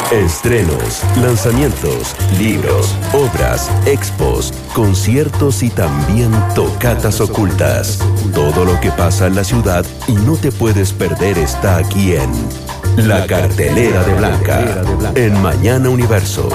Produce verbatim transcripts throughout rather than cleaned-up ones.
Estrenos, lanzamientos, libros, obras, expos, conciertos y también tocatas ocultas. Todo lo que pasa en la ciudad y no te puedes perder está aquí en La Cartelera de Blanca, en Mañana Universo.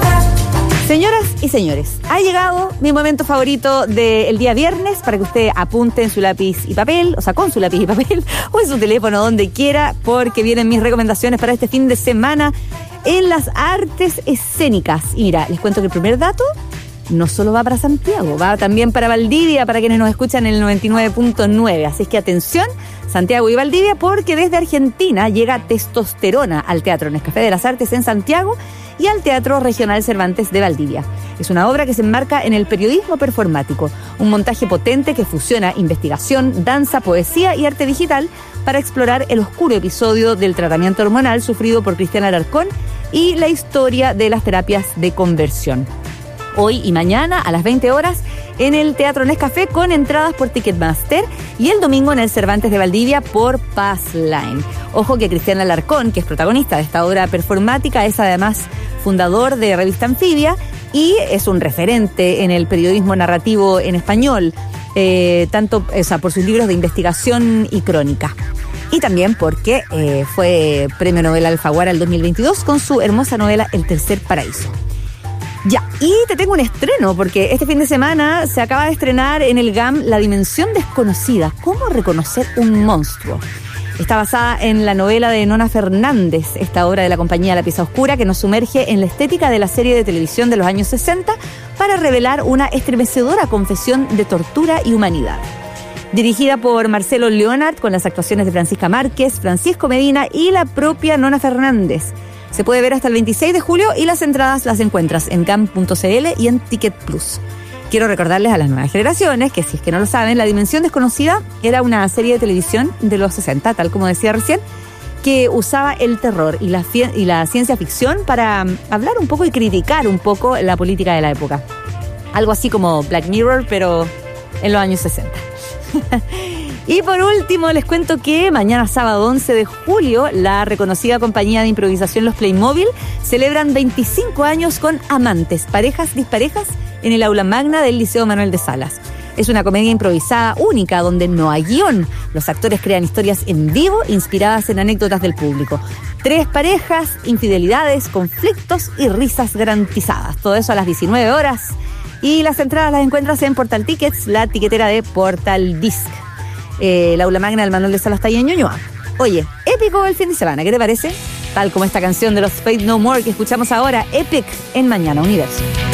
Señoras y señores, ha llegado mi momento favorito del día viernes para que usted apunte en su lápiz y papel, o sea, con su lápiz y papel, o en su teléfono, donde quiera, porque vienen mis recomendaciones para este fin de semana en las artes escénicas. Y mira, les cuento que el primer dato no solo va para Santiago, va también para Valdivia, para quienes nos escuchan en el noventa y nueve punto nueve. Así es que atención, Santiago y Valdivia, porque desde Argentina llega Testosterona al Teatro Nescafé de las Artes en Santiago y al Teatro Regional Cervantes de Valdivia. Es una obra que se enmarca en el periodismo performático, un montaje potente que fusiona investigación, danza, poesía y arte digital para explorar el oscuro episodio del tratamiento hormonal sufrido por Cristiana Alarcón y la historia de las terapias de conversión. Hoy y mañana a las veinte horas en el Teatro Nescafé con entradas por Ticketmaster y el domingo en el Cervantes de Valdivia por Passline. Ojo que Cristiana Alarcón, que es protagonista de esta obra performática, es además fundador de Revista Anfibia y es un referente en el periodismo narrativo en español, eh, tanto o sea, por sus libros de investigación y crónica. Y también porque eh, fue Premio Nobel Alfaguara el dos mil veintidós con su hermosa novela El Tercer Paraíso. Ya, y te tengo un estreno, porque este fin de semana se acaba de estrenar en el G A M La Dimensión Desconocida, ¿cómo reconocer un monstruo? Está basada en la novela de Nona Fernández, esta obra de la compañía La Pieza Oscura, que nos sumerge en la estética de la serie de televisión de los años sesenta para revelar una estremecedora confesión de tortura y humanidad. Dirigida por Marcelo Leonard, con las actuaciones de Francisca Márquez, Francisco Medina y la propia Nona Fernández. Se puede ver hasta el veintiséis de julio y las entradas las encuentras en gam punto c l y en Ticket Plus. Quiero recordarles a las nuevas generaciones que, si es que no lo saben, La Dimensión Desconocida era una serie de televisión de los sesenta, tal como decía recién, que usaba el terror y la, fie- y la ciencia ficción para um, hablar un poco y criticar un poco la política de la época. Algo así como Black Mirror, pero en los años sesenta. Y por último, les cuento que mañana sábado once de julio, la reconocida compañía de improvisación Los Playmobil celebran veinticinco años con Amantes, parejas disparejas, en el aula magna del Liceo Manuel de Salas. Es una comedia improvisada única donde no hay guión. Los actores crean historias en vivo inspiradas en anécdotas del público. Tres parejas, infidelidades, conflictos y risas garantizadas. Todo eso a las diecinueve horas. Y las entradas las encuentras en Portal Tickets, la tiquetera de Portal Disc. Eh, el aula magna del Manuel de Salas está ahí en Ñuñoa. Oye, épico el fin de semana, ¿qué te parece? Tal como esta canción de los Faith No More que escuchamos ahora, Epic, en Mañana Universo.